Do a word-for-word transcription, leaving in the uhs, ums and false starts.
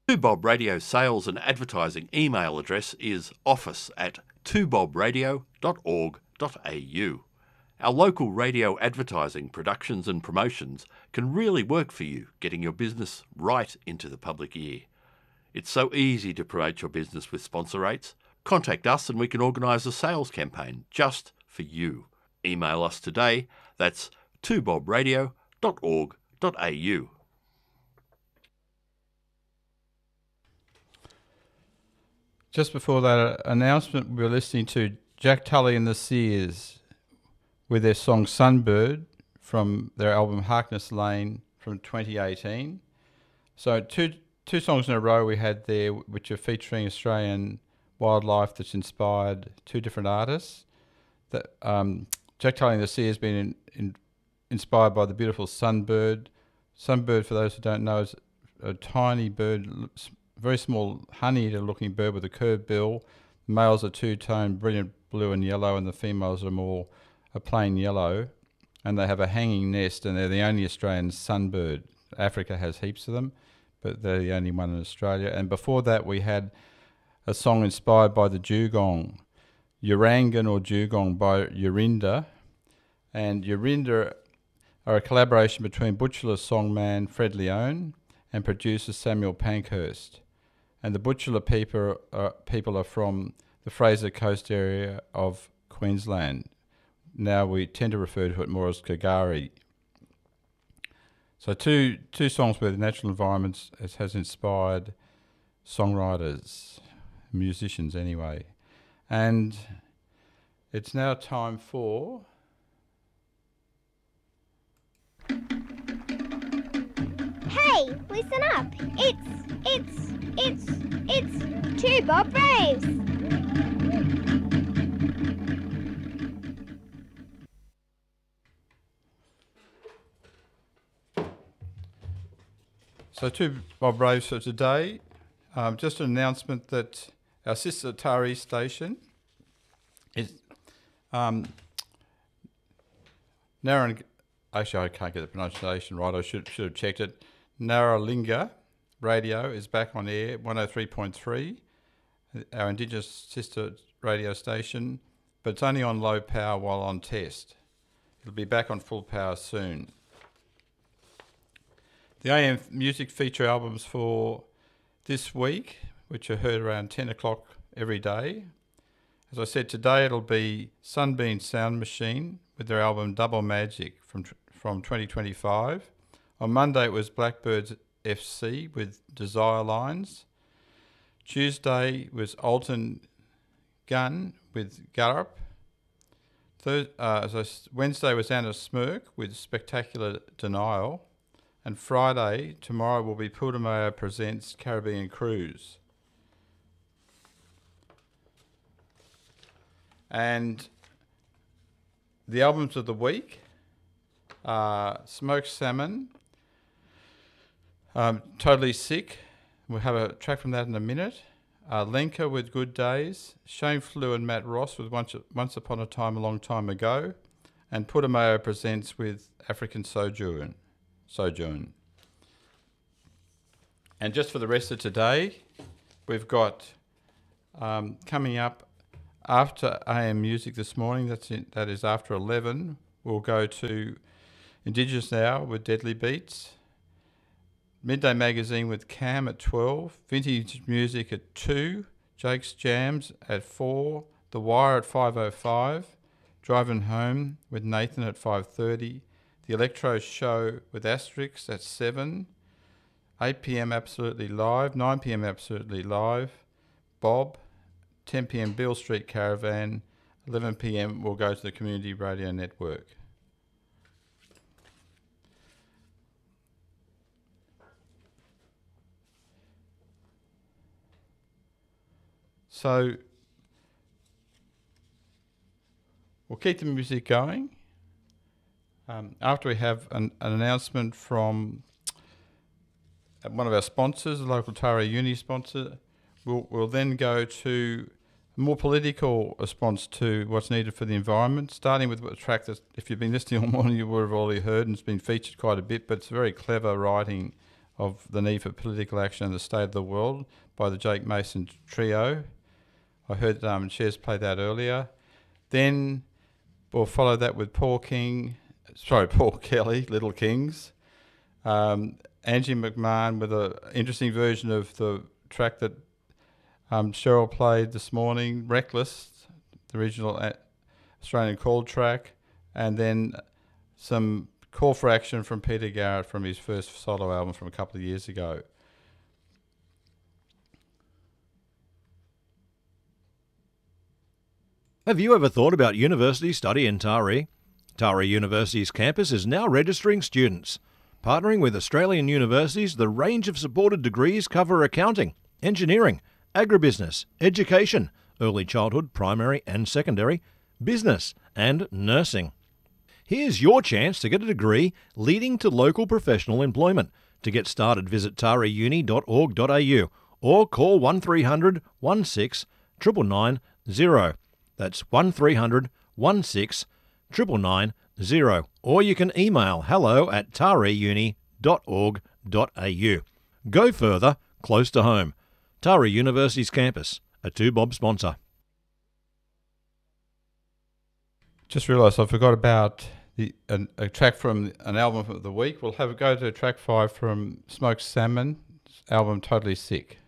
two Bob Radio sales and advertising email address is office at two bob radio dot org dot a u. Our local radio advertising, productions and promotions can really work for you, getting your business right into the public ear. It's so easy to promote your business with sponsor rates. Contact us and we can organise a sales campaign just for you. Email us today. That's two bob radio dot org dot a u. Just before that announcement, we were listening to Jack Tully and the Sears with their song Sunbird from their album Harkness Lane from twenty eighteen. So two two songs in a row we had there, which are featuring Australian wildlife that's inspired two different artists. That um, Jack Tully and the Sears has been in, in, inspired by the beautiful Sunbird. Sunbird, for those who don't know, is a tiny bird, very small honey-eater looking bird with a curved bill. The males are two-tone, brilliant blue and yellow, and the females are more a plain yellow. And they have a hanging nest, and they're the only Australian sunbird. Africa has heaps of them, but they're the only one in Australia. And before that, we had a song inspired by the dugong, Urangan or Dugong by Yorinda. And Yorinda are a collaboration between Butchulla songman Fred Leone and producer Samuel Pankhurst. And the Butchulla people are, people are from the Fraser Coast area of Queensland. Now we tend to refer to it more as Kagari. So two two songs where the natural environments has, has inspired songwriters, musicians anyway. And it's now time for... Hey, listen up. It's, it's, it's, it's Two Bob Braves. So two Bob Braves for today. Um, just an announcement that our sister Tari station is um, Naran. Actually, I can't get the pronunciation right. I should should have checked it. Narralinga Radio is back on air, one oh three point three, our Indigenous sister radio station, but it's only on low power while on test. It'll be back on full power soon. The A M music feature albums for this week, which are heard around ten o'clock every day. As I said, today it'll be Sunbeam Sound Machine with their album Double Magic from from twenty twenty-five. On Monday it was Blackbirds F C with Desire Lines. Tuesday was Alton Gunn with Garup. Thurs- uh, so Wednesday was Anna Smirk with Spectacular Denial. And Friday, tomorrow, will be Putumayo Presents Caribbean Cruise. And the albums of the week are Smoked Salmon, um, Totally Sick. We'll have a track from that in a minute. Uh, Lenka with Good Days, Shane Flew and Matt Ross with Once, Once Upon a Time a Long Time Ago, and Putumayo Presents with African Sojourn. Sojourn. And just for the rest of today, we've got um, coming up after A M Music this morning, that's in, that is after eleven, we'll go to Indigenous Now with Deadly Beats, Midday Magazine with Cam at twelve, Vintage Music at two, Jake's Jams at four, The Wire at five oh five, Driving Home with Nathan at five thirty, The Electro Show with Asterix at seven, eight p.m. Absolutely Live, nine p.m. Absolutely Live, Bob, ten p.m. Beale Street Caravan, eleven p.m. we'll go to the Community Radio Network. So we'll keep the music going. Um, after we have an, an announcement from one of our sponsors, a local Tara Uni sponsor, we'll, we'll then go to a more political response to what's needed for the environment, starting with a track that, if you've been listening all morning, you would have already heard and it's been featured quite a bit, but it's very clever writing of the need for political action and the state of the world by the Jake Mason Trio. I heard um, Shez play that earlier. Then we'll follow that with Paul King, sorry, Paul Kelly, Little Kings. Um, Angie McMahon with an interesting version of the track that um, Cheryl played this morning, Reckless, the original Australian call track. And then some Call for Action from Peter Garrett from his first solo album from a couple of years ago. Have you ever thought about university study in Taree? Taree University's campus is now registering students. Partnering with Australian universities, the range of supported degrees cover accounting, engineering, agribusiness, education, early childhood, primary and secondary, business and nursing. Here's your chance to get a degree leading to local professional employment. To get started, visit taree uni dot org dot a u or call one three hundred, sixteen, nine nine nine zero. That's one three hundred, sixteen, nine nine nine zero. Or you can email hello at taree uni dot org dot a u. Go further, close to home. Taree University's campus, a two bob sponsor. Just realised I forgot about the a, a track from an album of the week. We'll have a go to track five from Smoked Salmon album Totally Sick.